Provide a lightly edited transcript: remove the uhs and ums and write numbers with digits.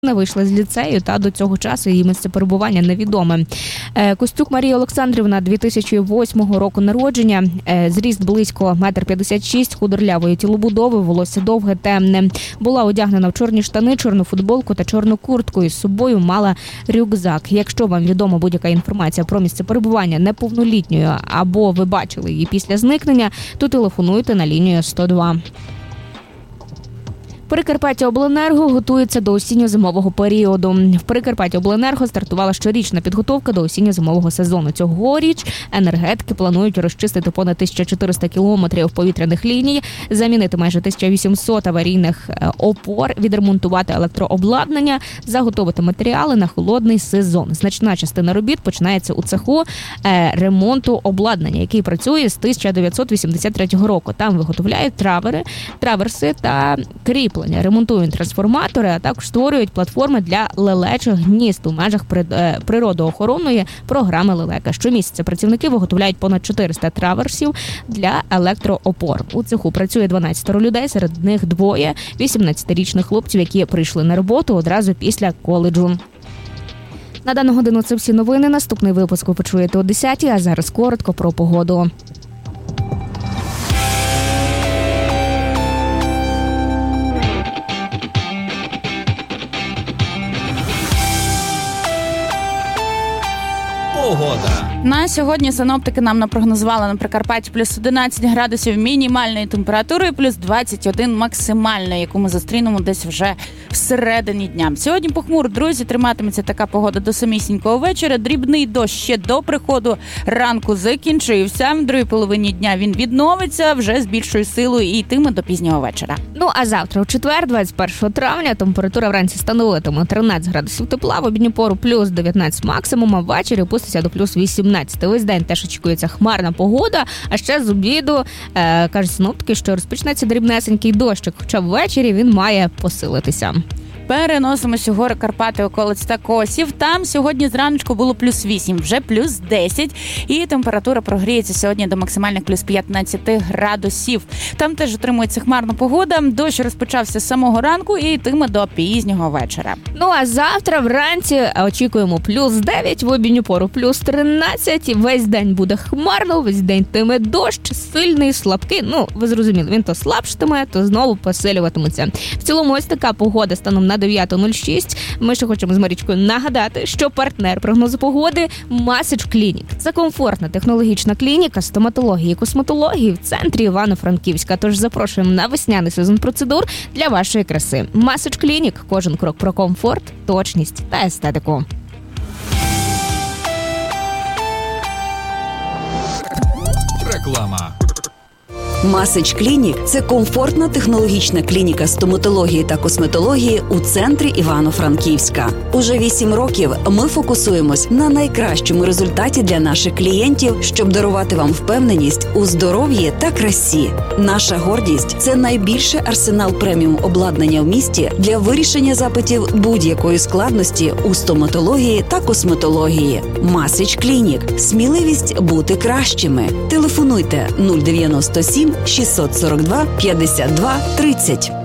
Не вийшла з ліцею, та до цього часу її місце перебування невідоме. Костюк Марія Олександрівна, 2008 року народження, зріст близько 1,56 м, худорлявої тілобудови, волосся довге, темне. Була одягнена в чорні штани, чорну футболку та чорну куртку. Із собою мала рюкзак. Якщо вам відома будь-яка інформація про місце перебування неповнолітньої або ви бачили її після зникнення, то телефонуйте на лінію 102. Прикарпаттяобленерго готується до осінньо-зимового періоду. В Прикарпаттяобленерго стартувала щорічна підготовка до осінньо-зимового сезону. Цьогоріч енергетики планують розчистити понад 1400 кілометрів повітряних ліній, замінити майже 1800 аварійних опор, відремонтувати електрообладнання, заготовити матеріали на холодний сезон. Значна частина робіт починається у цеху ремонту обладнання, який працює з 1983 року. Там виготовляють траверси та кріплення. Ремонтують трансформатори, а також створюють платформи для лелечих гнізд у межах природоохоронної програми «Лелека». Щомісяця працівники виготовляють понад 400 траверсів для електроопор. У цеху працює 12 людей, серед них двоє 18-річних хлопців, які прийшли на роботу одразу після коледжу. На дану годину це всі новини. Наступний випуск ви почуєте о 10-й, а зараз коротко про погоду. Погода. На сьогодні синоптики нам напрогнозували на Прикарпатті плюс 11 градусів мінімальної температури і плюс 21 максимальної, яку ми зустрінемо десь вже всередині дня. Сьогодні похмуро, друзі, триматиметься така погода до самісінького вечора. Дрібний дощ ще до приходу ранку закінчився. В другій половині дня він відновиться вже з більшою силою і йтиме до пізнього вечора. Ну, а завтра, у четвер, 21 травня, температура вранці становитиме 13 градусів тепла, в обідню пору плюс 19 максимум, а ввечері опуститься до плюс 18. Весь день теж очікується хмарна погода, а ще з обіду, кажуть синоптики, що розпочнеться дрібнесенький дощик, хоча ввечері він має посилитися. Переносимося в гори Карпати, околиць та Косів. Там сьогодні зраночку було плюс 8, вже плюс 10. І температура прогріється сьогодні до максимальних плюс 15 градусів. Там теж отримується хмарна погода. Дощ розпочався з самого ранку і йтиме до пізнього вечора. Ну а завтра вранці очікуємо плюс 9, в обідню пору плюс 13. Весь день буде хмарно, весь день йтиме дощ, сильний, слабкий. Ну, ви зрозуміли, він то слабшатиме, то знову посилюватиметься. В цілому ось така погода станом на 9:06. Ми ще хочемо з Марічкою нагадати, що партнер прогнозу погоди Масич Клінік. Це комфортна технологічна клініка стоматології і косметології в центрі Івано-Франківська. Тож запрошуємо на весняний сезон процедур для вашої краси. Масич Клінік. Кожен крок про комфорт, точність та естетику. Реклама. Масич Клінік – це комфортна технологічна клініка стоматології та косметології у центрі Івано-Франківська. Уже 8 років ми фокусуємось на найкращому результаті для наших клієнтів, щоб дарувати вам впевненість у здоров'ї та красі. Наша гордість – це найбільший арсенал преміум обладнання в місті для вирішення запитів будь-якої складності у стоматології та косметології. Масич Клінік – сміливість бути кращими. Телефонуйте 097 642 52 30.